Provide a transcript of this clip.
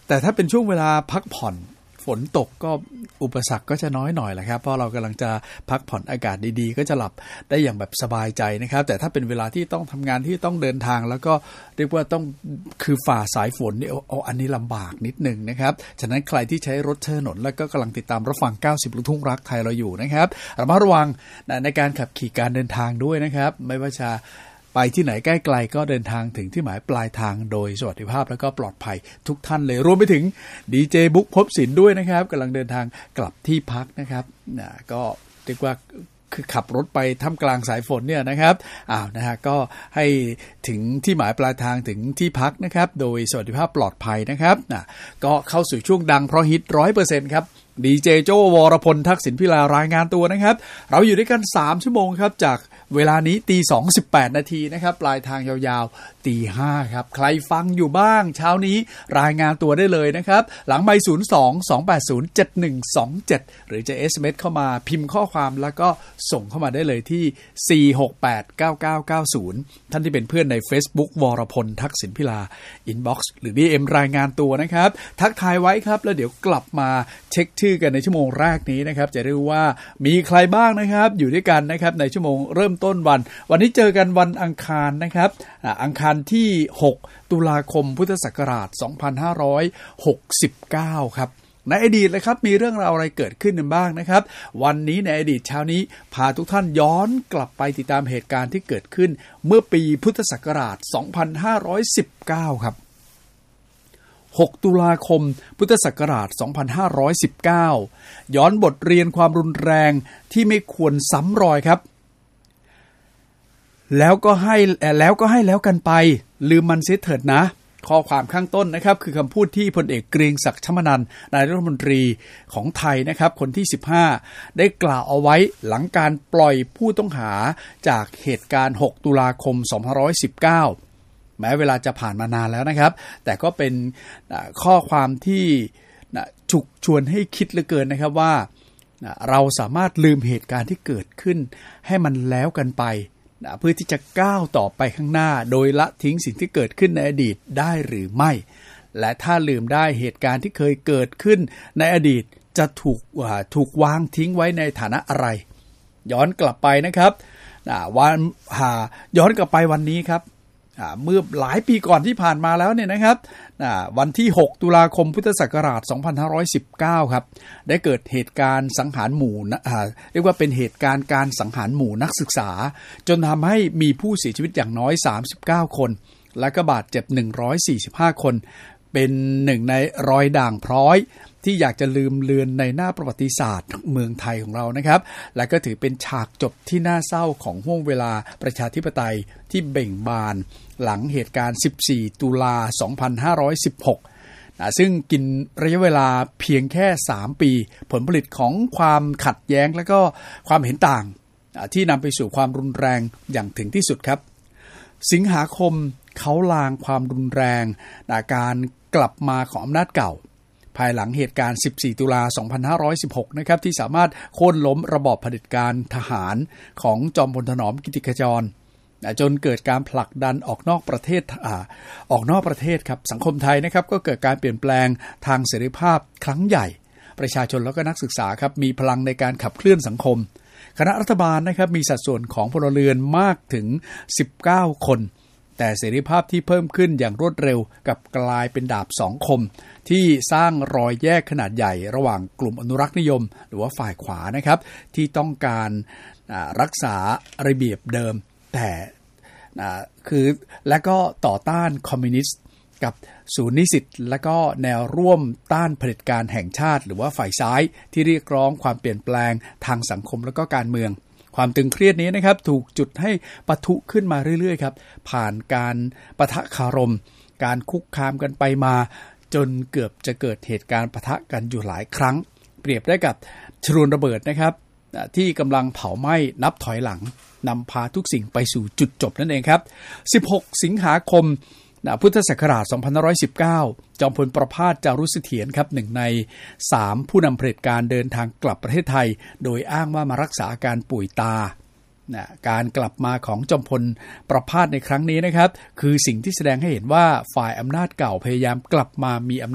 แต่ถ้าเป็นช่วงเวลาพักผ่อนฝนตกก็อุปสรรคก็จะน้อยหน่อยแหละครับเพราะเรากำลังจะพักผ่อนอากาศดีๆก็จะหลับได้อย่างแบบสบายใจนะครับแต่ถ้าเป็นเวลาที่ต้องทำงานที่ต้องเดินทางแล้วก็เรียกว่าต้องคือฝ่าสายฝนนี่อันนี้ลำบากนิดนึงนะครับฉะนั้นใครที่ใช้รถใช้ถนนแล้วก็กำลังติดตามรับฟัง90ลูกทุ่งรักไทยเราอยู่นะครับระมัดระวังในการขับขี่การเดินทางด้วยนะครับไม่ว่าจะไปที่ไหนใกล้ไกลก็เดินทางถึงที่หมายปลายทางโดยสวัสดิภาพแล้วก็ปลอดภัยทุกท่านเลยรวมไปถึงดีเจบุ๊กภพศิลป์ด้วยนะครับกำลังเดินทางกลับที่พักนะครับก็เรียกว่าคือขับรถไปท่ามกลางสายฝนเนี่ยนะครับนะฮะก็ให้ถึงที่หมายปลายทางถึงที่พักนะครับโดยสวัสดิภาพปลอดภัยนะครับก็เข้าสู่ช่วงดังเพราะฮิต 100% ครับดีเจโจวรพลทักษิณพิลารายงานตัวนะครับเราอยู่ด้วยกัน3ชั่วโมงครับจากเวลานี้ 2:18 นาทีนะครับปลายทางยาวๆ 5:00 ครับใครฟังอยู่บ้างเช้านี้รายงานตัวได้เลยนะครับหลังไมค์ 02-280-7127 หรือจะ SMS เข้ามาพิมพ์ข้อความแล้วก็ส่งเข้ามาได้เลยที่ 4689990 ท่านที่เป็นเพื่อนใน Facebook วรพลทักษิณพิลา Inbox หรือ DM รายงานตัวนะครับทักทายไว้ครับแล้วเดี๋ยวกลับมาเช็คชื่อกันในชั่วโมงแรกนี้นะครับจะได้รู้ว่ามีใครบ้างนะครับอยู่ด้วยกันนะครับในชั่วโมงเริ่มต้นวันนี้เจอกันวันอังคารนะครับอังคารที่6ตุลาคมพุทธศักราช2569ครับในอดีตเลยครับมีเรื่องราวอะไรเกิดขึ้นกันบ้างนะครับวันนี้ในอดีตเช้านี้พาทุกท่านย้อนกลับไปติดตามเหตุการณ์ที่เกิดขึ้นเมื่อปีพุทธศักราช2519ครับ6ตุลาคมพุทธศักราช2519ย้อนบทเรียนความรุนแรงที่ไม่ควรซ้ำรอยครับแล้วก็ให้แล้วกันไปลืมมันเสียเถิดนะข้อความข้างต้นนะครับคือคำพูดที่พลเอกเกรียงศักดิ์ชมนันท์นายรัฐมนตรีของไทยนะครับคนที่15ได้กล่าวเอาไว้หลังการปล่อยผู้ต้องหาจากเหตุการณ์6ตุลาคม2519แม้เวลาจะผ่านมานานแล้วนะครับแต่ก็เป็นข้อความที่ฉุกชวนให้คิดเหลือเกินนะครับว่าเราสามารถลืมเหตุการณ์ที่เกิดขึ้นให้มันแล้วกันไปเพื่อที่จะก้าวต่อไปข้างหน้าโดยละทิ้งสิ่งที่เกิดขึ้นในอดีตได้หรือไม่และถ้าลืมได้เหตุการณ์ที่เคยเกิดขึ้นในอดีตจะถูกวางทิ้งไว้ในฐานะอะไรย้อนกลับไปนะครับย้อนกลับไปวันนี้ครับเมื่อหลายปีก่อนที่ผ่านมาแล้วเนี่ยนะครับวันที่6ตุลาคมพุทธศักราช2519ครับได้เกิดเหตุการณ์สังหารหมู่เรียกว่าเป็นเหตุการณ์การสังหารหมู่นักศึกษาจนทำให้มีผู้เสียชีวิตอย่างน้อย39คนและก็บาดเจ็บ145คนเป็นหนึ่งในรอยด่างพร้อยที่อยากจะลืมเลือนในหน้าประวัติศาสตร์เมืองไทยของเรานะครับและก็ถือเป็นฉากจบที่น่าเศร้าของห้วงเวลาประชาธิปไตยที่เบ่งบานหลังเหตุการณ์14ตุลา2516ซึ่งกินระยะเวลาเพียงแค่3ปีผลผลิตของความขัดแย้งและก็ความเห็นต่างที่นำไปสู่ความรุนแรงอย่างถึงที่สุดครับสิงหาคมเขาลางความรุนแรงการกลับมาของอำนาจเก่าภายหลังเหตุการณ์14ตุลา2516นะครับที่สามารถโค่นล้มระบอบเผด็จการทหารของจอมพลถนอมกิติขจรจนเกิดการผลักดันออกนอกประเทศครับสังคมไทยนะครับก็เกิดการเปลี่ยนแปลงทางเสรีภาพครั้งใหญ่ประชาชนแล้วก็นักศึกษาครับมีพลังในการขับเคลื่อนสังคมคณะรัฐบาลนะครับมีสัดส่วนของพลเรือนมากถึง19คนแต่เสรีภาพที่เพิ่มขึ้นอย่างรวดเร็วกับกลายเป็นดาบสองคมที่สร้างรอยแยกขนาดใหญ่ระหว่างกลุ่มอนุรักษ์นิยมหรือว่าฝ่ายขวานะครับที่ต้องการรักษาระเบียบเดิมแต่และก็ต่อต้านคอมมิวนิสต์กับศูนย์นิสิตและก็แนวร่วมต้านเผด็จการแห่งชาติหรือว่าฝ่ายซ้ายที่เรียกร้องความเปลี่ยนแปลงทางสังคมและก็การเมืองความตึงเครียดนี้นะครับถูกจุดให้ปะทุขึ้นมาเรื่อยๆครับผ่านการปะทะคารมการคุกคามกันไปมาจนเกือบจะเกิดเหตุการณ์ปะทะกันอยู่หลายครั้งเปรียบได้กับฉนวนระเบิดนะครับที่กำลังเผาไหม้นับถอยหลังนำพาทุกสิ่งไปสู่จุดจบนั่นเองครับ16สิงหาคมพุทธศักราช2519จอมพลประภาสจารุเสถียรครับหนึ่งใน3ผู้นำเผด็จการเดินทางกลับประเทศไทยโดยอ้างว่ามารักษาอาการป่วยตาการกลับมาของจอมพลประภาสในครั้งนี้นะครับคือสิ่งที่แสดงให้เห็นว่าฝ่ายอำนาจเก่าพยายามกลับมามี